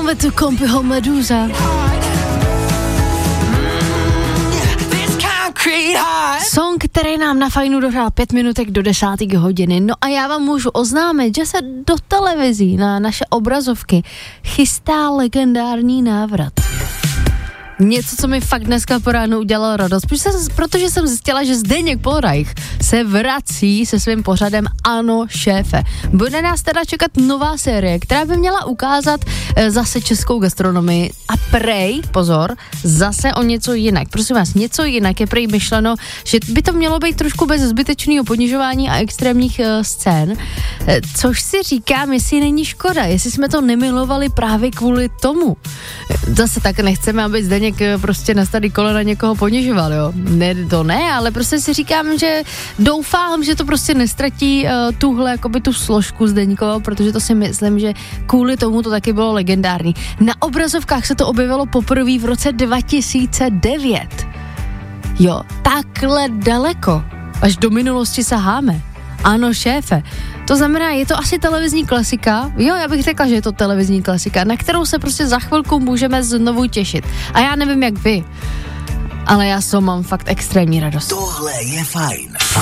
Máme tu Kompyho Meduza. Song, který nám na Fajnu dohrál 5 minutek do 10. hodiny. No a já vám můžu oznámit, že se do televizí na naše obrazovky chystá legendární návrat. Něco, co mi fakt dneska po ránu udělalo radost, protože jsem zjistila, že Zdeněk Polreich se vrací se svým pořadem Ano, šéfe. Bude nás teda čekat nová série, která by měla ukázat zase českou gastronomii a prej, pozor, zase o něco jinak. Prosím vás, něco jinak je prej myšleno, že by to mělo být trošku bez zbytečného ponižování a extrémních scén, což si říkám, jestli není škoda, jestli jsme to nemilovali právě kvůli tomu. Zase tak nechceme, aby Zdeněk prostě na starý kolena někoho ponižoval, jo. Ne, to ne, ale prostě si říkám, že doufám, že to prostě nestratí tuhle jakoby tu složku Zdeňkovou, protože to si myslím, že kvůli tomu to taky bylo legendární. Na obrazovkách se to objevilo poprvé v roce 2009. Jo, takhle daleko. Až do minulosti saháme. Ano, šéfe. To znamená, je to asi televizní klasika. Jo, já bych řekla, že je to televizní klasika, na kterou se prostě za chvilku můžeme znovu těšit. A já nevím, jak vy, ale já mám fakt extrémní radost. Tohle je fajn.